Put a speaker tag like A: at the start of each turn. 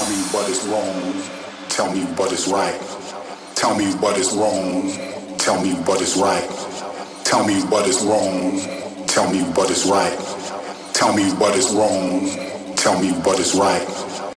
A: me what is wrong. Tell me what is right. Tell me what is wrong. Tell me what is right. Tell me what is wrong. Tell me what is right. Tell me what is wrong. Tell me what is right.